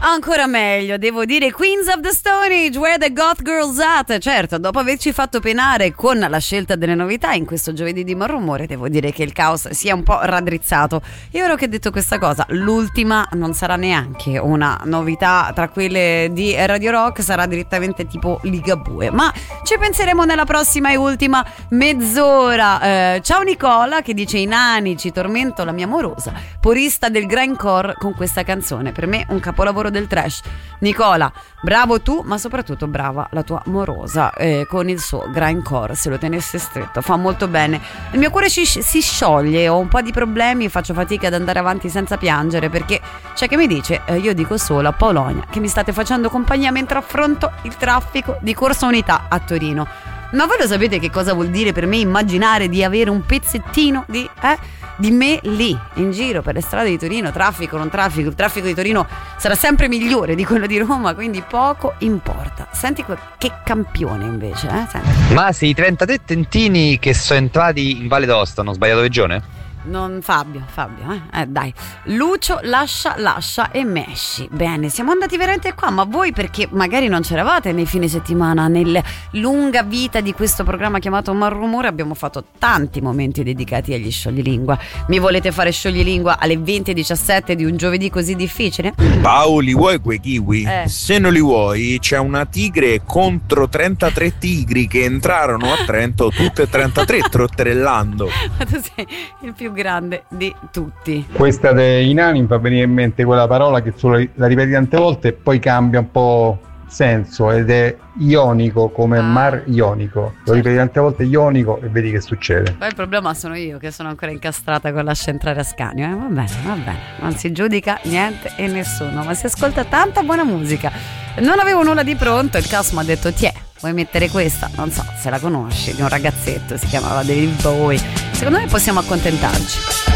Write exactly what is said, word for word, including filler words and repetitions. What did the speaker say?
Ancora meglio, devo dire Queens of the Stone Age, Where the Goth Girls At. Certo, dopo averci fatto penare con la scelta delle novità in questo giovedì di Malrumore, devo dire che il caos sia un po' raddrizzato. E ora che ho detto questa cosa, l'ultima non sarà neanche una novità tra quelle di Radio Rock, sarà direttamente tipo Ligabue, ma ci penseremo nella prossima e ultima mezz'ora. eh, Ciao Nicola che dice: i nani, ci tormento la mia morosa, purista del grindcore con questa canzone, per me un capolavoro del trash. Nicola, bravo tu, ma soprattutto brava la tua morosa, eh, con il suo grindcore, se lo tenesse stretto fa molto bene. Il mio cuore si, si scioglie, ho un po' di problemi, faccio fatica ad andare avanti senza piangere, perché c'è che mi dice, eh, io dico solo a Polonia che mi state facendo compagnia mentre affronto il traffico di Corsa Unità a Torino. Ma voi lo sapete che cosa vuol dire per me immaginare di avere un pezzettino di eh di me lì in giro per le strade di Torino, traffico non traffico, il traffico di Torino sarà sempre migliore di quello di Roma, quindi poco importa. Senti que- che campione invece, eh? Senti. Ma se i trentatré tentini che sono entrati in Valle d'Aosta hanno sbagliato regione? Non Fabio, Fabio, eh? eh dai. Lucio, lascia, lascia e mesci. Bene, siamo andati veramente qua, ma voi perché magari non c'eravate nei fine settimana, nella lunga vita di questo programma chiamato Malrumore abbiamo fatto tanti momenti dedicati agli scioglilingua. Mi volete fare scioglilingua alle venti e diciassette di un giovedì così difficile? Paoli, vuoi quei kiwi? Eh. Se non li vuoi, c'è una tigre contro trentatré tigri che entrarono a Trento, tutte e trentatré trotterellando. Ma tu sei il più grande di tutti. Questa dei nani mi fa venire in mente quella parola che solo la ripeti tante volte e poi cambia un po' senso, ed è ionico, come ah. mar ionico. Lo ripeti tante volte ionico e vedi che succede. Poi il problema sono io che sono ancora incastrata con lascia entrare a Scanio, eh? Va bene, va bene, non si giudica niente e nessuno, ma si ascolta tanta buona musica. Non avevo nulla di pronto, il caos mi ha detto tiè, vuoi mettere questa? Non so se la conosci, di un ragazzetto, si chiamava David Bowie. Secondo me possiamo accontentarci.